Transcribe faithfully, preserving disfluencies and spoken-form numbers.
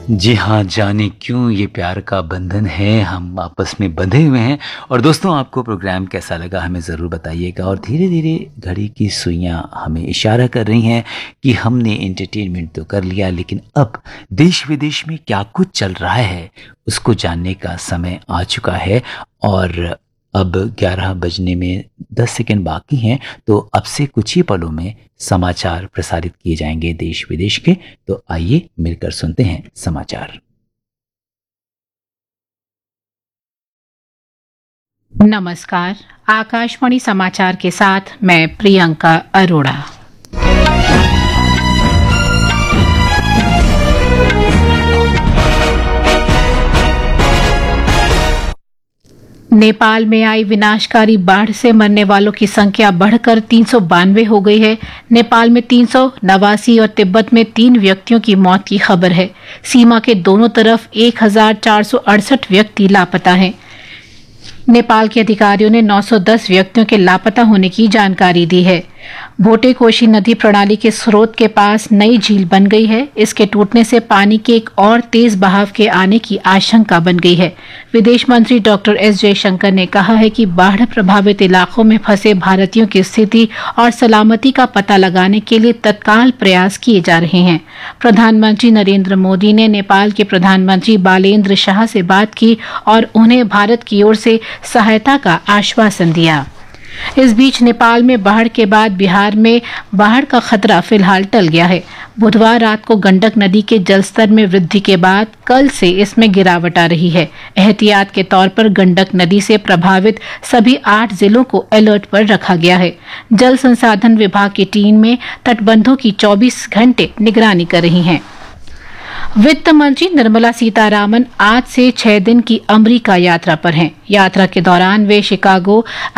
जी हाँ, जाने क्यों ये प्यार का बंधन है, हम आपस में बंधे हुए हैं। और दोस्तों, आपको प्रोग्राम कैसा लगा हमें ज़रूर बताइएगा। और धीरे-धीरे घड़ी की सुइयाँ हमें इशारा कर रही हैं कि हमने एंटरटेनमेंट तो कर लिया, लेकिन अब देश-विदेश में क्या कुछ चल रहा है, उसको जानने का समय आ चुका है। और अब ग्यारह बजने में दस सेकंड बाकी हैं, तो अब से कुछ ही पलों में समाचार प्रसारित किए जाएंगे देश विदेश के। तो आइए मिलकर सुनते हैं समाचार। नमस्कार। आकाशवाणी समाचार के साथ मैं प्रियंका अरोड़ा। नेपाल में आई विनाशकारी बाढ़ से मरने वालों की संख्या बढ़कर तीन सौ बानवे हो गई है। नेपाल में तीन सौ नवासी और तिब्बत में तीन व्यक्तियों की मौत की खबर है। सीमा के दोनों तरफ एक हजार चार सौ अड़सठ व्यक्ति लापता हैं। नेपाल के अधिकारियों ने नौ सौ दस व्यक्तियों के लापता होने की जानकारी दी है। भोटे कोशी नदी प्रणाली के स्रोत के पास नई झील बन गई है। इसके टूटने से पानी के एक और तेज बहाव के आने की आशंका बन गई है। विदेश मंत्री डॉक्टर एस जयशंकर ने कहा है कि बाढ़ प्रभावित इलाकों में फंसे भारतीयों की स्थिति और सलामती का पता लगाने के लिए तत्काल प्रयास किए जा रहे हैं। प्रधानमंत्री नरेंद्र मोदी ने नेपाल के प्रधानमंत्री बालेंद्र शाह से बात की और उन्हें भारत की ओर से सहायता का आश्वासन दिया। इस बीच नेपाल में बाढ़ के बाद बिहार में बाढ़ का खतरा फिलहाल टल गया है। बुधवार रात को गंडक नदी के जलस्तर में वृद्धि के बाद कल से इसमें गिरावट आ रही है। एहतियात के तौर पर गंडक नदी से प्रभावित सभी आठ जिलों को अलर्ट पर रखा गया है। जल संसाधन विभाग की टीम में तटबंधों की चौबीस घंटे निगरानी कर रही है। वित्त मंत्री निर्मला सीतारामन आज से छह दिन की अमेरिका यात्रा पर हैं। यात्रा के दौरान वे शिकागो